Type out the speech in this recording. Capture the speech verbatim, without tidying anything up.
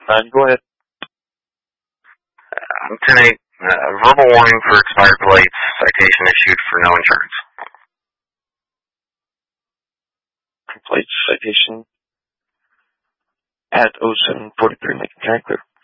Uh, go ahead. Uh, ten eight, uh, verbal warning for expired plates, citation issued for no insurance. Plate citation at oh seven forty-three Lincoln County Clear.